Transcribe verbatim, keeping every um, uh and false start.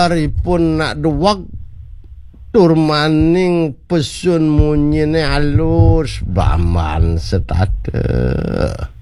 Baripun nak duwag turmaning pesun munyine halus baman setate.